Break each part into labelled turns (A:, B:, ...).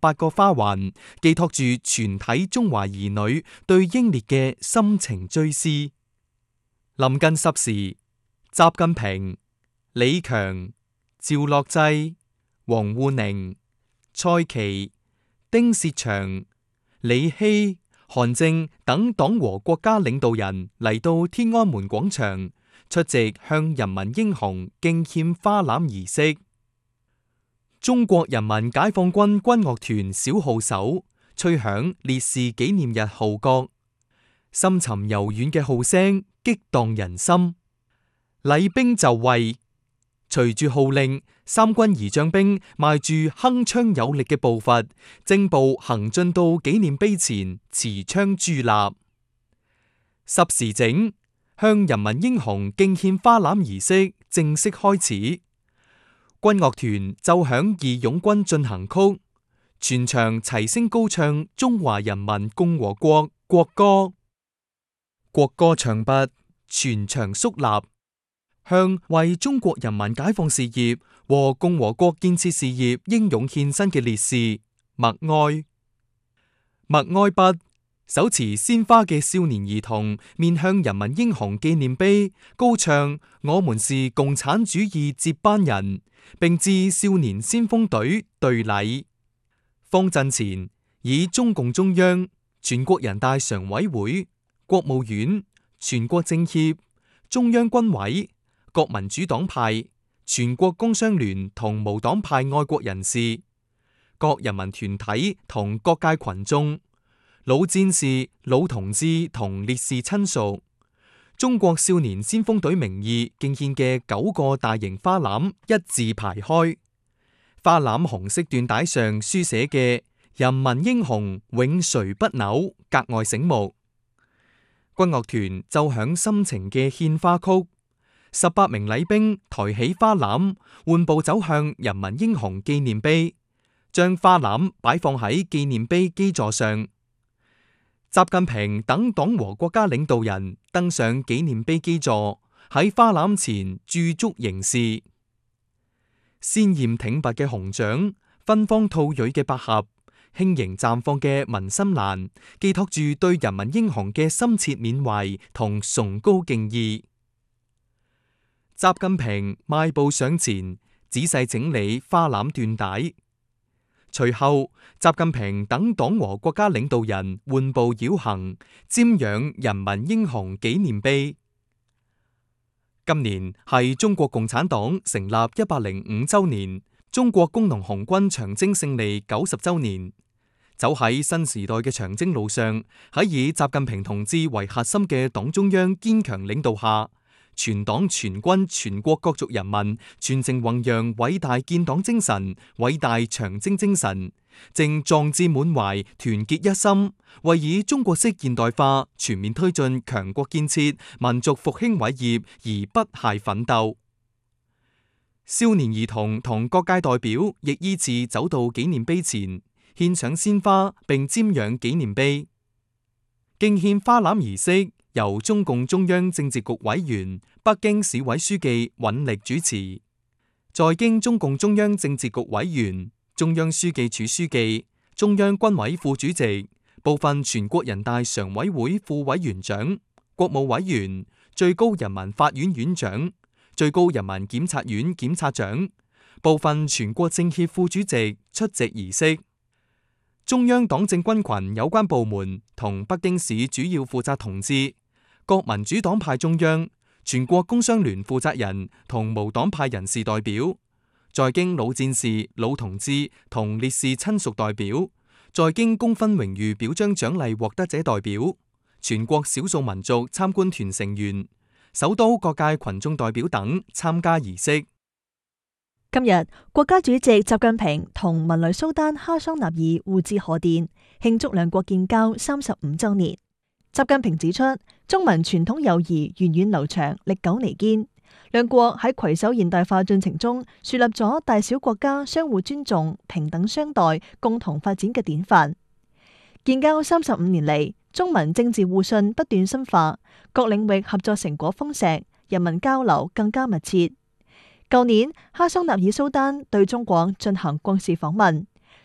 A: 8個花環，寄託住全體中華兒女對英烈嘅深情追思。臨近10時，習近平、李強、趙樂際、王滬寧、蔡奇、丁薛祥、李希、韓正等黨和國家領導人嚟到天安門廣場出席向人民英雄敬獻花籃儀式。中國人民解放軍軍樂團小號手吹響烈士紀念日號角，深沉柔軟嘅號聲激盪人心。禮兵就位，隨住號令，三軍儀仗兵邁住鏗鏘有力嘅步伐，正步行進到紀念碑前，持槍佇立。10時整，向人民英雄敬獻花籃儀式正式開始。軍樂團奏響義勇軍進行曲，全場齊聲高唱中華人民共和國國歌。國歌唱畢，全場肅立，向為中國人民解放事業和共和國建設事業英勇獻身嘅烈士默哀。默哀畢，手持鮮花嘅少年兒童面向人民英雄紀念碑高唱我們是共產主義接班人，並致少年先鋒隊隊禮。方陣前以中共中央、全國人大常委會、國務院、全國政協、中央軍委、各民主黨派、全國工商聯同無黨派愛國人士、各人民團體同各界群眾、老戰士、老同志同烈士親屬，中國少年先鋒隊名義敬獻嘅9個大型花籃一字排開，花籃紅色緞帶上書寫嘅人民英雄永垂不朽格外醒目。軍樂團奏響深情嘅獻花曲，18名禮兵抬起花籃，緩步走向人民英雄紀念碑，將花籃擺放喺紀念碑基座上。習近平等黨和國家領導人登上紀念碑基座，喺花籃前駐足凝視。鮮艷挺拔嘅紅掌，芬芳吐蕊嘅百合，輕盈綻放嘅文心蘭，寄託住對人民英雄嘅深切緬懷同崇高敬意。習近平邁步上前，仔細整理花籃緞帶。隨後，習近平等黨和國家領導人緩步繞行，瞻仰人民英雄紀念碑。今年係中國共產黨成立105周年，中國工農紅軍長征勝利90周年。走喺新時代嘅長征路上，喺以習近平同志為核心嘅黨中央堅強領導下，全黨全軍全國各族人民全程弘揚偉大建黨精神、偉大長征精神，正壯志滿懷、團結一心，為以中國式現代化全面推進強國建設、民族復興偉業而不懈奮鬥。少年兒童同各界代表亦依次走到紀念碑前，獻上鮮花並瞻仰紀念碑。敬獻花籃儀式由中共中央政治局委員、北京市委書記尹力主持，在京中共中央政治局委員、中央書記處書記、中央軍委副主席、部分全國人大常委會副委員長、國務委員、最高人民法院院長、最高人民檢察院檢察長、部分全國政協副主席出席儀式。中央黨政軍群有關部門同北京市主要負責同志、各民主黨派中央、全國工商聯負責人同無黨派人士代表，在京老戰士、老同志同烈士親屬代表，在京功勳榮譽表彰獎勵獲得者代表，全國少數民族參觀團成員、首都各界群眾代表等參加儀式。
B: 今日國家主席習近平同文萊蘇丹哈桑納爾互致賀電，慶祝兩國建交35周年。習近平指出，中民傳統友誼源遠流長、歷久彌堅，兩國喺攜手現代化進程中樹立咗大小國家相互尊重、平等相待、共同發展嘅典範。建交35年嚟，中民政治互信不斷深化，各領域合作成果豐碩，人民交流更加密切。舊年，哈桑納爾蘇丹對中國進行國事訪問，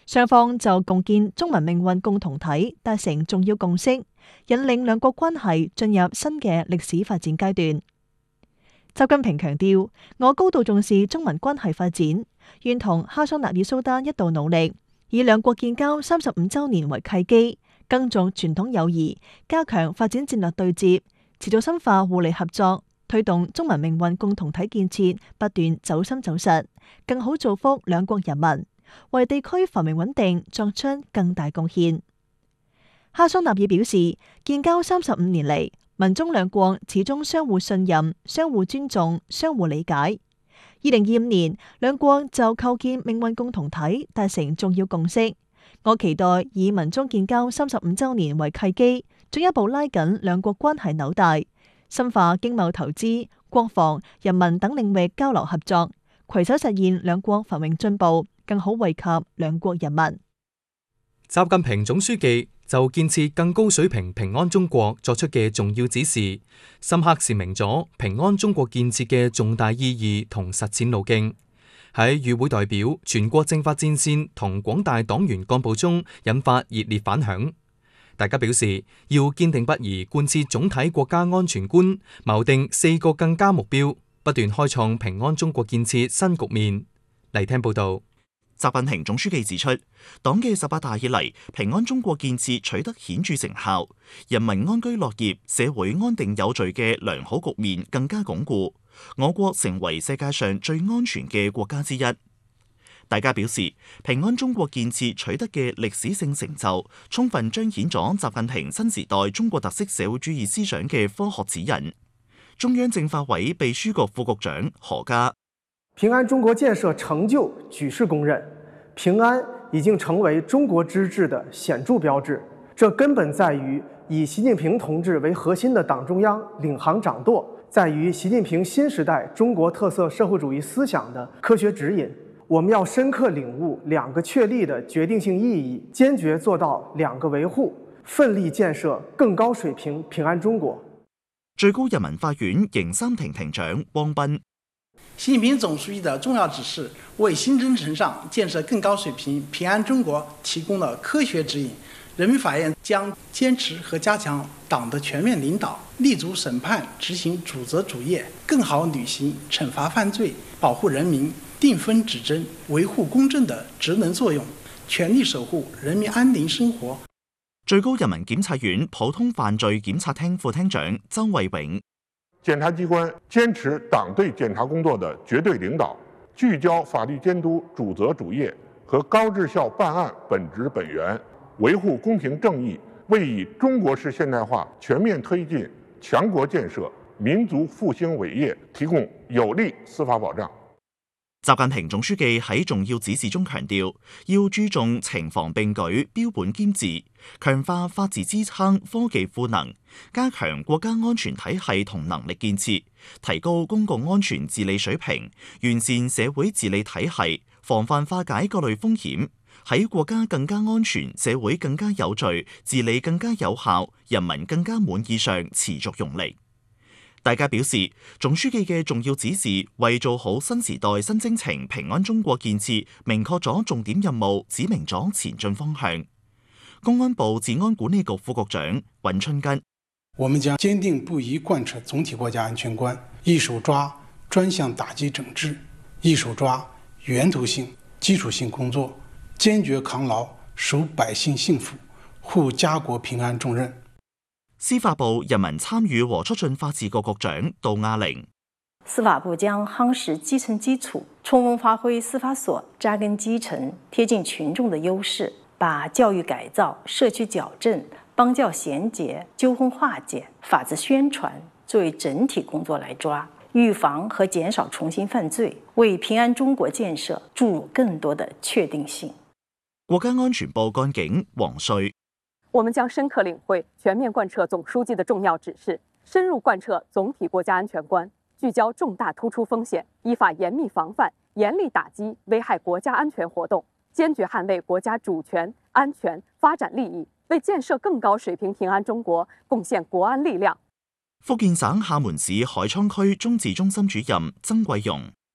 B: 雙方就共建中民命運共同體達成重要共識，引領兩國關係進入新嘅歷史發展階段。習近平強調，我高度重視中民關係發展，願同哈桑納爾蘇丹一道努力，以兩國建交35週年為契機，更重傳統友誼，加強發展戰略對接，持續深化互利合作，推動中民命運共同體建設不斷走深走實，更好造福兩國人民，為地區繁榮穩定作出更大貢獻。哈桑納爾表示，建交35年嚟，民中兩國始終相互信任、相互尊重、相互理解。2025年，兩國就構建命運共同體達成重要共識。我期待以民中建交35週年為契機，進一步拉緊兩國關係紐帶，深化經貿投資、國防、人民等領域交流合作，攜手實現兩國繁榮進步，更好惠及兩國人民。
A: 習近平總書記就建設更高水平平安中國作出嘅重要指示，深刻闡明咗平安中國建設嘅重大意義同實踐路徑，喺與會代表、全國政法戰線同廣大黨員幹部中引發熱烈反響。大家表示要堅定不移貫徹總體國家安全觀，謀定4個更加目標，不斷開創平安中國建設新局面。嚟聽報道。
C: 習近平總書記指出，黨嘅18大以嚟，平安中國建設取得顯著成效，人民安居樂業、社會安定有序嘅良好局面更加鞏固，我國成為世界上最安全嘅國家之一。大家表示，平安中國建設取得嘅歷史性成就，充分彰顯咗習近平新時代中國特色社會主義思想嘅科學指引。中央政法委秘書局副局長何家。
D: 平安中國建設成就舉世公認，平安已經成為中國之治的顯著標誌。這根本在於以習近平同志為核心的黨中央領航掌舵，在於習近平新時代中國特色社會主義思想的科學指引。我們要深刻領悟兩個確立的決定性意義，堅決做到兩個維護，奮力建設更高水平平安中國。
C: 最高人民法院刑三庭庭長汪斌。
E: 習近平總書記的重要指示，為新征程上建設更高水平平安中國提供了科學指引。人民法院將堅持和加強黨的全面領導，立足審判執行主責主業，更好履行懲罰犯罪、保護人民、定分止爭、維護公正的職能作用，全力守護人民安寧生活。
C: 最高人民檢察院普通犯罪檢察廳副廳長周衛永。
F: 檢察機關堅持黨對檢察工作的絕對領導，聚焦法律監督主責主業和高質效辦案本質本源，維護公平正義，為以中國式現代化全面推進強國建設、民族復興偉業提供有力司法保障。
C: 習近平總書記喺重要指示中強調，要注重情防並舉、標本兼治，強化法治支撐、科技賦能，加強國家安全體系同能力建設，提高公共安全治理水平，完善社會治理體系，防範化解各類風險，喺國家更加安全、社會更加有序、治理更加有效、人民更加滿意上持續用力。大家表示，總書記嘅重要指示為做好新時代新征程平安中國建設，明確咗重點任務，指明咗前進方向。公安部治安管理局副局長尹春根：
G: 我們將堅定不移貫徹總體國家安全觀，一手抓專項打擊整治，一手抓源頭性、基礎性工作，堅決扛牢守百姓幸福、護家國平安重任。
C: 司法部人民參與和促進法治局局長杜亞玲：
H: 司法部將夯實基層基礎，充分發揮司法所扎根基層、貼近群眾的優勢，把教育改造、社區矯正、邦教銜接、糾紛化解、法治宣傳作為整體工作來抓，預防和減少重新犯罪，為平安中國建設注入更多的確定性。
C: 國家安全部幹警黃瑞：
I: 我們將深刻領會、全面貫徹總書記的重要指示，深入貫徹總體國家安全觀，聚焦重大突出風險，依法嚴密防範、嚴厲打擊危害國家安全活動，堅決捍衛國家主權、安全、發展利益，為建設更高水平平安中國貢獻國安力量。
C: 福建省廈門市海滄區中治中心主任曾桂容：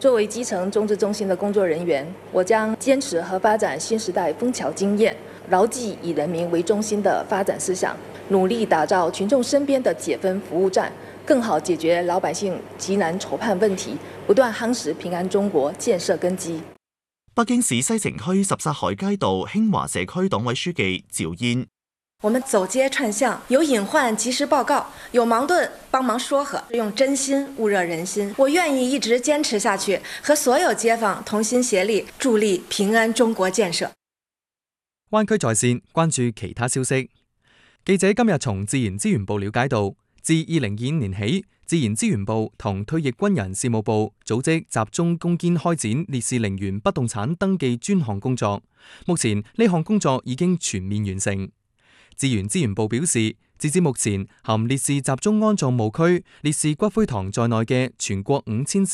J: 作為基層中治中心的工作人員，我將堅持和發展新時代楓橋經驗，牢記以人民為中心的發展思想，努力打造群眾身邊的解紛服務站，更好解決老百姓急難愁盼問題，不斷夯實平安中國建設根基。
C: 北京市西城區13海街道興華社區黨委書記趙嫣：
K: 我們走街串巷，有隱患及時報告，有矛盾幫忙說和，用真心焐熱人心。我願意一直堅持下去，和所有街坊同心協力，助力平安中國建設。
A: 灣區在線關注其他消息。記者今日從自然資源部了解到，自2025年起，自然資源部同退役軍人事務部組織集中攻堅開展烈士陵園不動產登記專項工作。目前呢項工作已經全面完成。自然資源部表示，截至目前，含烈士集中安葬墓區、烈士骨灰堂在內嘅全國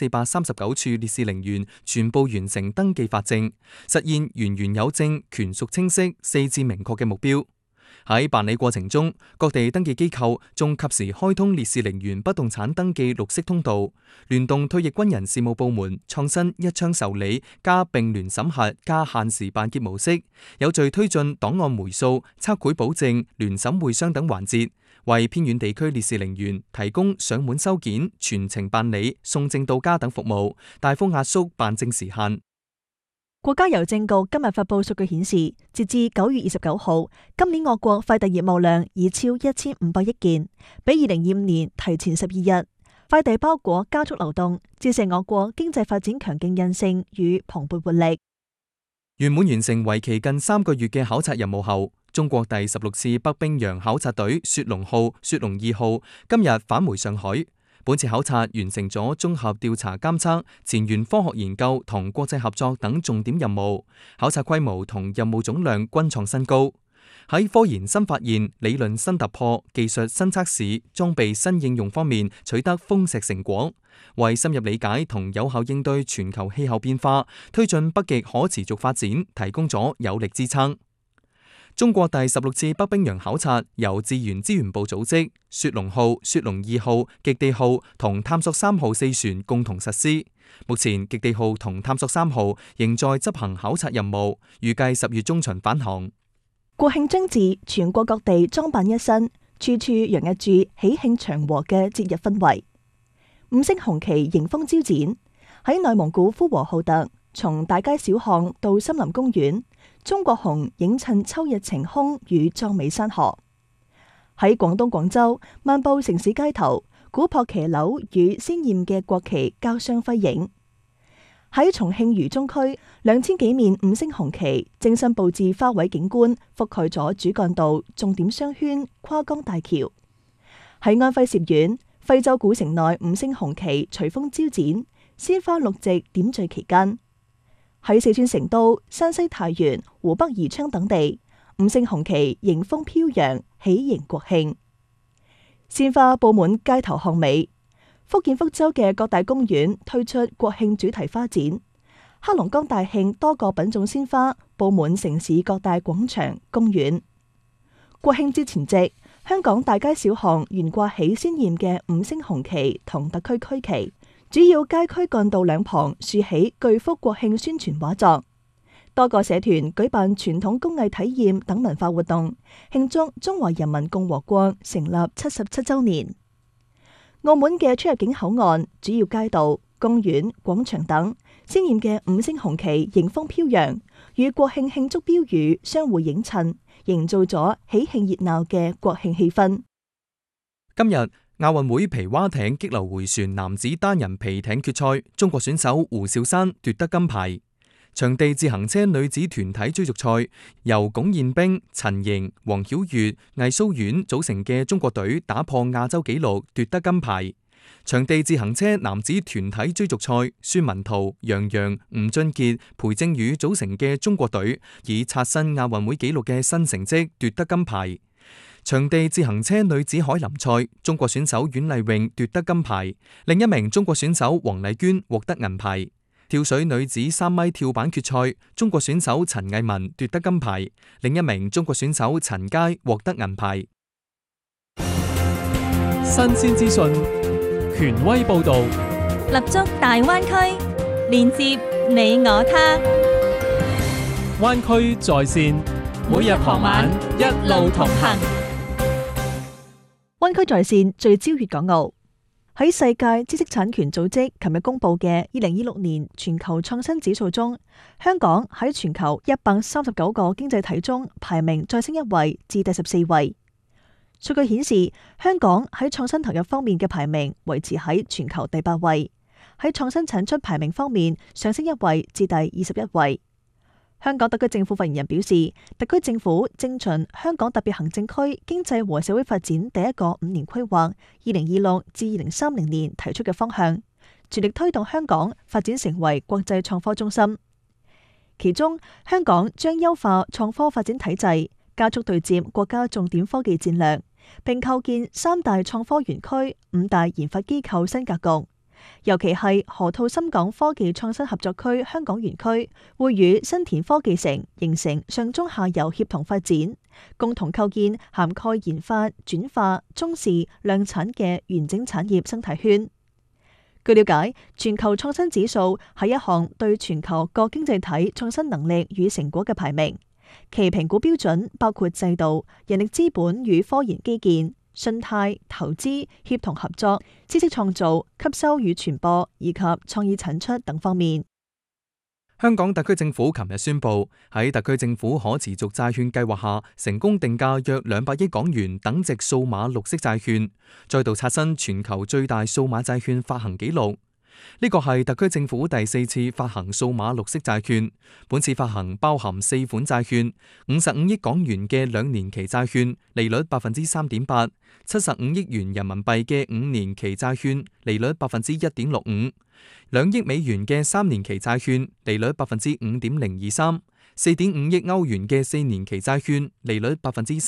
A: 5439處烈士陵園全部完成登記發證，實現園園有證、權屬清晰、四至明確嘅目標。喺辦理過程中，各地登記機構仲及時開通烈士陵園不動產登記綠色通道，聯動退役軍人事務部門創新一窗受理加並聯審核加限時辦結模式，有序推進檔案回溯、測繪保證、聯審會商等環節，為偏遠地區烈士陵園提供上門收件、全程辦理、送證到家等服務，大幅壓縮辦證時限。
B: 國家郵政局今日發佈數據顯示，截至9月29號，今年我國快遞業務量已超1500億件，比2025年提前12日。快遞包裹加速流動，折射我國經濟發展強勁韌性與蓬勃活力。
A: 圓滿完成為期近3個月嘅考察任務後，中國第16次北冰洋考察隊雪龍號、雪龍2號今日返回上海。本次考察完成咗綜合調查監測、前沿科學研究同國際合作等重點任務，考察規模同任務總量均創新高。喺科研新發現、理論新突破、技術新測試、裝備新應用方面取得豐碩成果，為深入理解同有效應對全球氣候變化、推進北極可持續發展提供咗有力支撐。中國第16次北冰洋考察由自然資源部組織，雪龍號、雪龍2號、極地號同探索3號4船共同實施。目前極地號同探索3號仍在執行考察任務，預計10月中旬返航。
B: 國慶將至，全國各地裝扮一新，處處洋溢住喜慶祥和嘅節日氛圍。五星紅旗迎風招展，喺內蒙古呼和浩特，從大街小巷到森林公園，中國紅映襯秋日晴空與壯美山河。喺廣東廣州，漫步城市街頭，古樸騎樓與鮮豔嘅國旗交相輝映。喺重慶渝中區，2000幾面五星紅旗精心佈置花卉景觀，覆蓋咗主幹道、重點商圈、跨江大橋。喺安徽歙縣，徽州古城內五星紅旗隨風招展，鮮花綠植點綴其間。喺四川成都、山西太原、湖北宜昌等地，五星紅旗迎風飄揚，喜迎國慶。鮮花佈滿街頭巷尾。福建福州嘅各大公園推出國慶主題花展，黑龍江大慶多個品種鮮花佈滿城市各大廣場、公園。國慶節前夕，香港大街小巷懸掛起鮮豔嘅五星紅旗同特區區旗，主要街區幹道兩旁豎起巨幅國慶宣傳畫作。多個社團舉辦傳統工藝體驗等文化活動，慶祝中華人民共和國成立77週年。澳門嘅出入境口岸、主要街道、公園、廣場等鮮豔嘅五星紅旗迎風飄揚，與國慶慶祝標語相互映襯，營造咗喜慶熱鬧嘅國慶氣氛。
A: 今日亞運會皮划艇激流回旋男子單人皮艇決賽，中國選手胡紹珊奪得金牌。場地自行車女子團體追逐賽由龔彥冰、陳瑩、黃曉月、魏蘇婉組成嘅中國隊打破亞洲紀錄奪得金牌。場地自行車男子團體追逐賽孫文濤、楊洋、吳俊傑、裴正宇組成嘅中國隊以刷新亞運會紀錄嘅新成績奪得金牌。場地自行車女子海林賽，中國選手阮麗穎奪得金牌，另一名中國選手黃麗娟獲得銀牌。跳水女子3米跳板決賽，中國選手陳藝文奪得金牌，另一名中國選手陳佳獲得銀牌。
L: 新鮮資訊，權威報道，
M: 立足大灣區，
L: 連接你我他。
M: 灣區在線，每日傍晚一路同行。
B: 灣區在線聚焦粵港澳。喺世界知識產權組織琴日公布嘅2026年全球創新指數中，香港喺全球139個經濟體中排名再升一位至第14位。數據顯示，香港喺創新投入方面嘅排名維持喺全球第8位，喺創新產出排名方面上升一位至第21位。香港特區政府發言人表示，特區政府正循香港特別行政區經濟和社會發展第一個5年規劃2026至2030年提出嘅方向，全力推動香港發展成為國際創科中心。其中，香港將優化創科發展體制，加速對接國家重點科技戰略，並構建3大創科園區、5大研發機構新格局。尤其係河套深港科技創新合作區香港園區會與新田科技城形成上中下游協同發展，共同構建涵蓋研發、轉化、中視、量產嘅完整產業生態圈。據了解，全球創新指數係一項對全球各經濟體創新能力與成果嘅排名，其評估標準包括制度、人力資本與科研基建、信貸、投資、協同合作、知識創造、吸收與傳播以及創意產出等方面。
A: 香港特區政府琴日宣布，喺特區政府可持續債券計劃下，成功定價約200億港元等值數碼綠色債券，再度刷新全球最大數碼債券發行紀錄。呢個係特區政府第4次發行數碼綠色債券，本次發行包含4款債券，55億港元嘅2年期債券，利率 3.8%， 75億元人民幣嘅5年期債券，利率 1.65%， 2億美元嘅3年期債券，利率 5.023%， 4.5億歐元嘅4年期債券，利率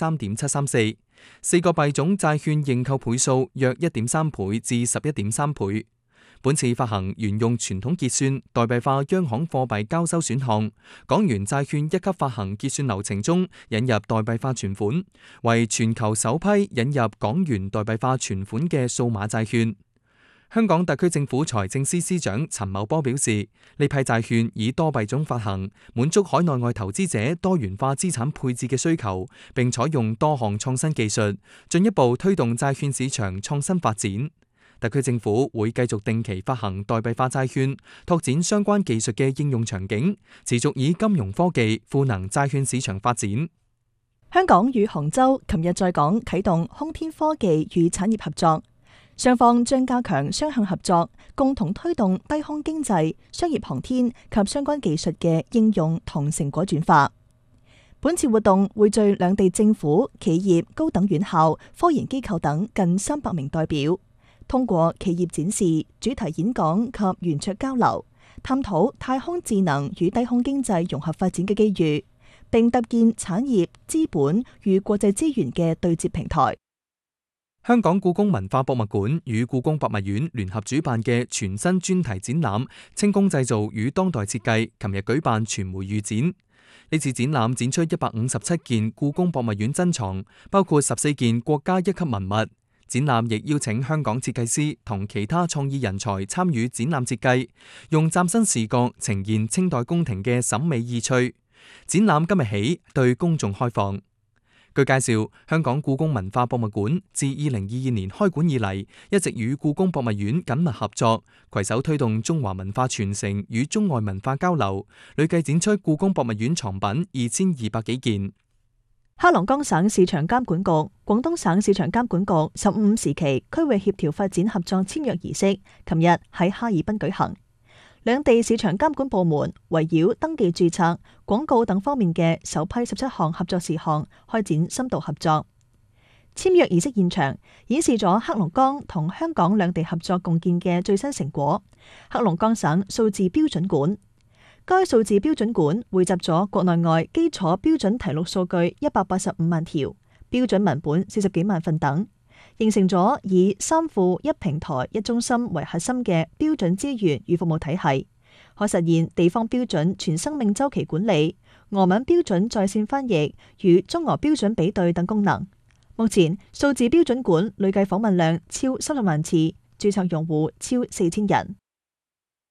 A: 3.734%， 4個幣種債券認購倍數約 1.3 倍至 11.3 倍。本次發行沿用傳統結算、代幣化央行貨幣交收選項，港元債券一級發行結算流程中引入代幣化存款，為全球首批引入港元代幣化存款嘅數碼債券。香港特區政府財政司司長陳茂波表示，呢批債券以多幣種發行，滿足海內外投資者多元化資產配置嘅需求，並採用多項創新技術，進一步推動債券市場創新發展。特區政府會繼續定期發行代幣化債券，拓展相關技術嘅應用場景，持續以金融科技賦能債券市場發展。
B: 香港與杭州琴日在港啟動空天科技與產業合作，雙方將加強雙向合作，共同推動低空經濟、商業航天及相關技術嘅應用同成果轉化。本次活動匯聚兩地政府、企業、高等院校、科研機構等近300名代表，通過企業展示、主題演講及圓桌交流，探討太空智能與低空經濟融合發展嘅機遇，並搭建產業、資本與國際資源嘅對接平台。
A: 香港故宮文化博物館與故宮博物院聯合主辦嘅全新專題展覽《清宮製造與當代設計》琴日舉辦傳媒預展。呢次展覽展出157件故宮博物院珍藏，包括14件國家一級文物。展覽亦邀請香港設計師同其他創意人才參與展覽設計，用嶄新視角呈現清代宮廷嘅審美意趣。展覽今日起對公眾開放。據介紹，香港故宮文化博物館自2022年開館以嚟，一直與故宮博物院緊密合作，攜手推動中華文化傳承與中外文化交流，累計展出故宮博物院藏品2200幾件。
B: 黑龍江省市場監管局、廣東省市場監管局15時期區域協調發展合作簽約儀式，琴日喺哈爾濱舉行。兩地市場監管部門圍繞登記註冊、廣告等方面嘅首批17項合作事項開展深度合作。簽約儀式現場顯示咗黑龍江同香港兩地合作共建嘅最新成果——黑龍江省數字標準館。該數字標準館匯集咗國內外基礎標準題錄數據185萬條、標準文本40幾萬份等，形成咗以3庫1平台1中心為核心嘅標準資源與服務體系，可實現地方標準全生命週期管理、俄文標準在線翻譯與中俄標準比對等功能。目前數字標準館累計訪問量超30萬次，註冊用戶超4000人。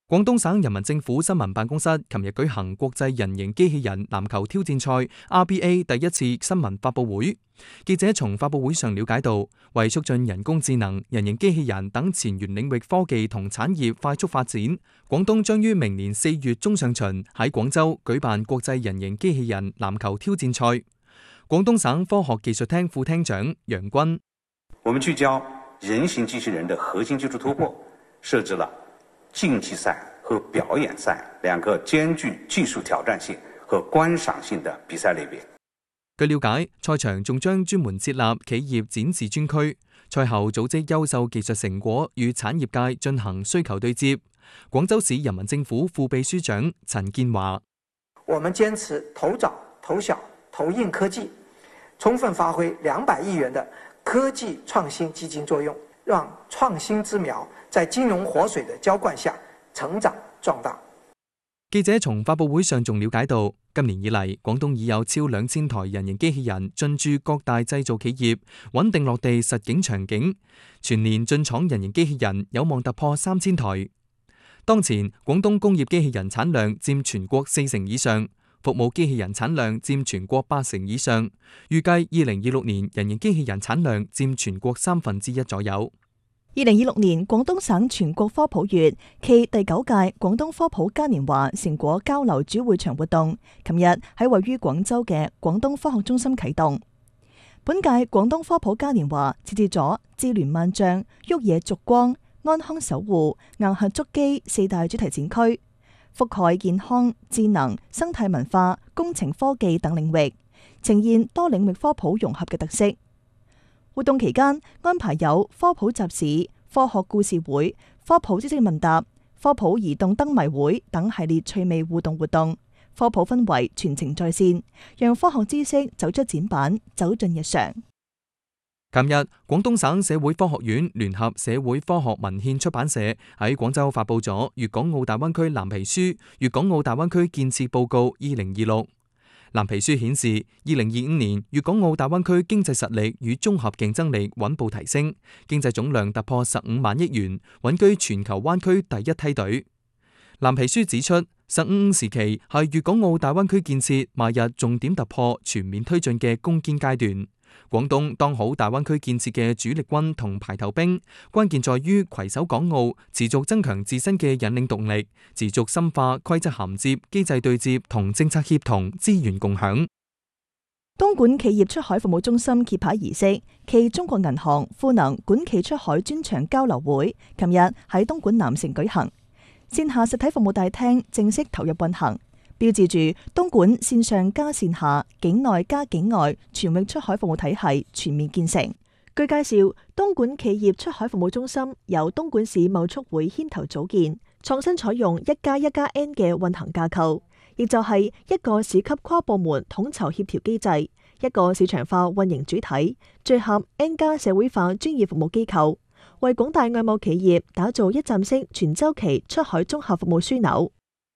A: 廣東省人民政府新聞辦公室琴日舉行國際人形機器人籃球挑戰賽 RBA 第一次新聞發佈會。記者從發佈會上了解到，為促進人工智能、人形機器人等前沿領域科技同產業快速發展，廣東將於明年4月中上旬喺廣州舉辦國際人形機器人籃球挑戰賽。廣東省科學技術廳副廳長楊軍：
N: 我們聚焦人形機器人的核心技術突破，設置了競技賽和表演賽兩個兼具技術挑戰性和觀賞性的比賽類別。
A: 據了解，賽場仲將專門設立企業展示專區，賽後組織優秀技術成果與產業界進行需求對接。廣州市人民政府副秘書長陳建華：
O: 我們堅持投早、投小、投硬科技，充分發揮200億元的科技創新基金作用，讓創新之苗在金融活水的澆灌下成長壯大。
A: 記者從發佈會上仲了解到，今年以嚟，廣東已有超2000台人形機器人進駐各大製造企業，穩定落地實景場景，全年進廠人形機器人有望突破3000台。當前，廣東工業機器人產量佔全國40%以上，服務機器人產量佔全國80%以上，預計2026年人形機器人產量佔全國1/3左右。
B: 2026年廣東省全國科普月暨第9屆廣東科普嘉年華成果交流主會場活動，琴日喺位於廣州嘅廣東科學中心啟動。本屆廣東科普嘉年華設置咗智聯萬象、沃野燭光、安康守護、硬核築基4大主題展區，覆蓋健康、智能、生態文化、工程科技等領域，呈現多領域科普融合嘅特色。活動期間安排有科普集市、科學故事會、科普知識問答、科普移動燈謎會等系列趣味互動活動，科普氛圍全程在線，讓科學知識走出展板，走進日常。
A: 琴日，廣東省社會科學院聯合社會科學文獻出版社喺廣州發佈咗《粵港澳大灣區藍皮書》《粵港澳大灣區建設報告2026》。藍皮書顯示，2025年粵港澳大灣區經濟實力與綜合競爭力穩步提升，經濟總量突破15萬億元，穩居全球灣區第一梯隊。藍皮書指出，15時期係粵港澳大灣區建設邁入重點突破、全面推進嘅攻堅階段。廣東當好大灣區建設嘅主力軍同排頭兵，關鍵在於攜手港澳，持續增強自身嘅引領動力，持續深化規則銜接、機制對接同政策協同、資源共享。
B: 東莞企業出海服務中心揭牌儀式暨中國銀行賦能莞企出海專場交流會，琴日喺東莞南城舉行，線下實體服務大廳正式投入運行，標誌住東莞線上加線下、境內加境外全域出海服務體系全面建成。據介紹，東莞企業出海服務中心由東莞市貿促會牽頭組建，創新採用1+1+N 嘅運行架構，亦就係一個市級跨部門統籌協調機制，一個市場化運營主體，聚合 N+ 社會化專業服務機構，為廣大外貿企業打造一站式全周期出海綜合服務樞紐。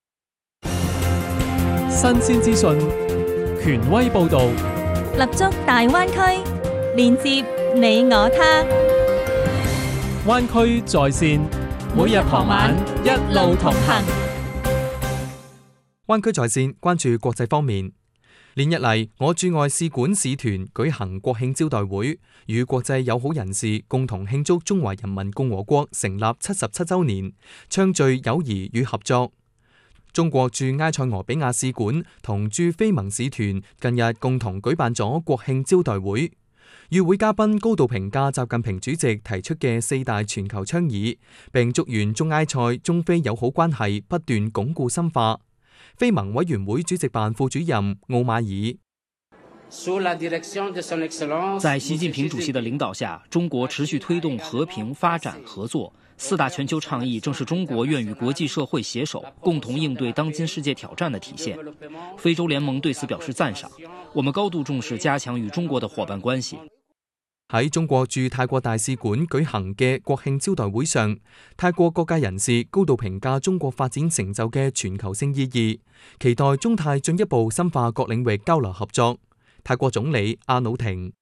M: 新鮮資訊，權威報導，
L: 立足大灣區，連接你我他。
M: 灣區在線，每日傍晚一路同行。
A: 灣區在線關注國際方面。連日嚟，我駐外使館使團舉行國慶招待會，與國際友好人士共同慶祝中華人民共和國成立77週年，暢聚友誼與合作。中國駐埃塞俄比亞使館同駐非盟使團近日共同舉辦咗國慶招待會，與會嘉賓高度評價習近平主席提出嘅4大全球倡議，並祝願中埃塞、中非友好關係不斷鞏固深化。非盟委員會主席辦副主任奧馬爾：
P: 在習近平主席的領導下，中國持續推動和平發展合作。4大全球倡議正是中國願與國際社會攜手，共同應對當今世界挑戰的體現。非洲聯盟對此表示讚賞，我們高度重視加強與中國的夥伴關係。
A: 喺中國駐泰國大使館舉行嘅國慶招待會上，泰國各界人士高度評價中國發展成就嘅全球性意義，期待中泰進一步深化各領域交流合作。泰國總理阿努廷：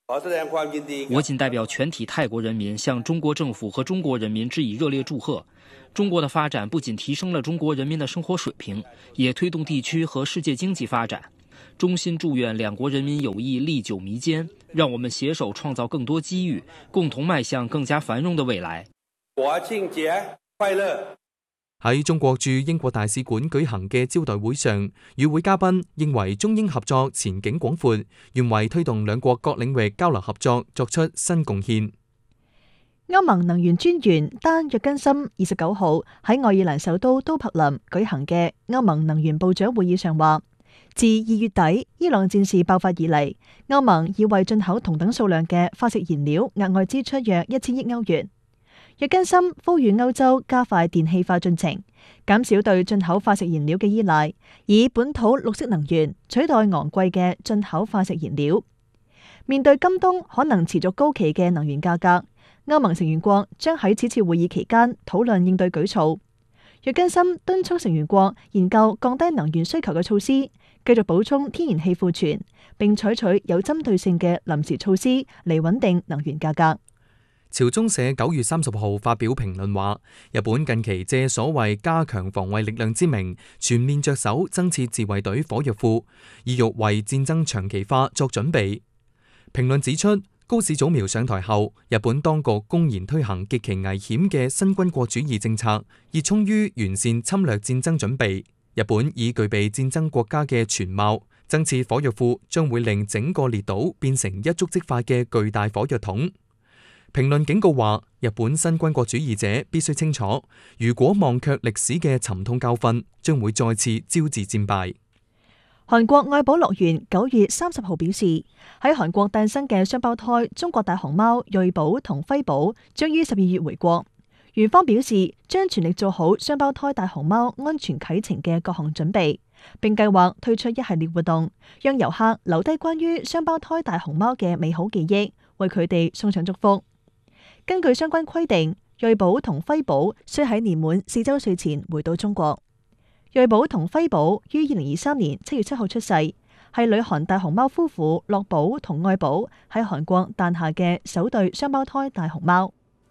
P: 我谨代表全体泰国人民向中国政府和中国人民致以热烈祝贺。中国的发展不仅提升了中国人民的生活水平，也推动地区和世界经济发展。衷心祝愿两国人民友谊历久弥坚，让我们携手創造更多機遇，共同邁向更加繁榮的未來。
Q: 國慶節快樂！
A: 喺中國駐英國大使館舉行嘅招待會上，與會嘉賓認為中英合作前景廣闊，願為推動兩國各領域交流合作作出新貢獻。
B: 歐盟能源專員丹約根森29號喺愛爾蘭首都都柏林舉行嘅歐盟能源部長會議上話，自2月底伊朗戰事爆發以嚟，歐盟已為進口同等數量嘅化石燃料額外支出約1000億歐元。約根森呼籲歐洲加快電氣化進程，減少對進口化石燃料嘅依賴，以本土綠色能源取代昂貴嘅進口化石燃料。面對今冬可能持續高企嘅能源價格，歐盟成員國將喺此次會議期間討論應對舉措。約根森敦促成員國研究降低能源需求嘅措施，繼續補充天然氣庫存，並採取有針對性嘅臨時措施嚟穩定能源價格。
A: 朝中社9月30號發表評論話，日本近期借所謂加強防衛力量之名，全面着手增設自衛隊火藥庫，意欲為戰爭長期化作準備。評論指出，高市早苗上台後，日本當局公然推行極其危險嘅新軍國主義政策，熱衷於完善侵略戰爭準備。日本已具備戰爭國家嘅全貌，增設火藥庫將會令整個列島變成一觸即發嘅巨大火藥桶。評論警告話，日本新軍國主義者必須清楚，如果忘卻歷史嘅沉痛教訓，將會再次招致戰敗。
B: 韓國愛寶樂園9月30號表示，喺韓國誕生嘅雙胞胎中國大熊貓瑞寶同輝寶將於12月回國。園方表示，將全力做好雙胞胎大熊貓安全啟程嘅各項準備，並計劃推出一系列活動，讓遊客留低關於雙胞胎大熊貓嘅美好記憶，為佢哋送上祝福。根據相關規定，瑞寶同輝寶需喺年滿4週歲前回到中國。瑞寶同輝寶於2023年7月7號出世，係女韓大熊貓夫婦樂寶同愛寶喺韓國誕下嘅首對雙胞胎大熊貓。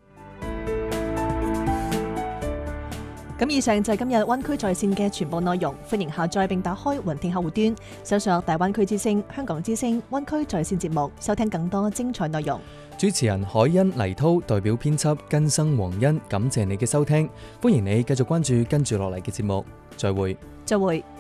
B: 咁以上就係今日灣區在線嘅全部內容，歡迎下載並打開雲聽客戶端，搜索大灣區之聲、香港之聲、灣區在線節目，收聽更多精彩內容。
A: 主持人海欣、黎濤代表編輯根生黃欣，感謝你嘅收聽，歡迎你繼續關注跟住落嚟嘅節目，再會。
B: 再會。